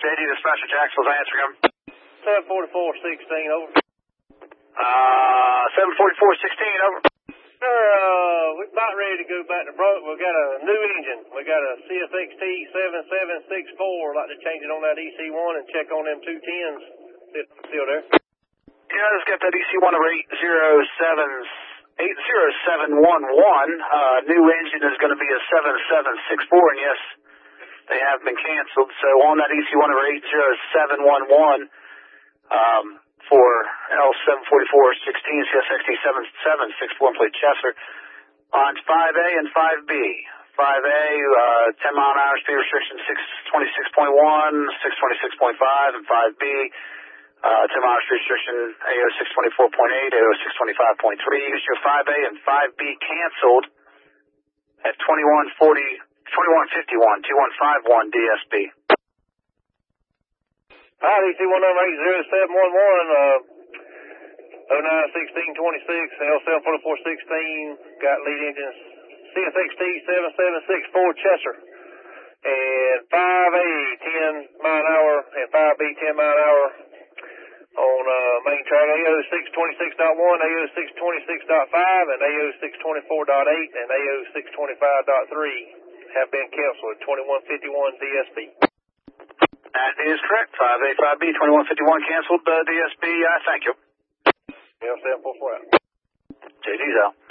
JD, dispatcher Jacksonville's answering him. 744-16, over. 744-16, over. Sir, we're about ready to go back to Brook. We've got a new engine. We got a CSXT 7764. I'd like to change it on that EC1 and check on them 210s. Still there? Yeah, let's get that EC1 over 80711. New engine is going to be a 7764, and yes, they have been canceled. So on that EC1 over 80711, for L744-16 CSXT 7764 plate Chesser on 5A and 5B. 5A, 10 mile an hour speed restriction 626.1, 626.5, and 5B, 10 mile speed restriction AO 624.8, AO 625.3. Use your 5A and 5B canceled at 2151, 2151 DSB. Hi, EC1 number 80711, 091626, L744-16, got lead engines CSXT 7764 Chesser, and 5A 10 mile an hour and 5B 10 mile an hour on main track AO 626.1, AO 626.5, and AO 624.8, and AO 625.3 have been canceled at 2151 DSB. That is correct. 5A, 5B, 2151 canceled. DSB, thank you. L744 out. JD's out.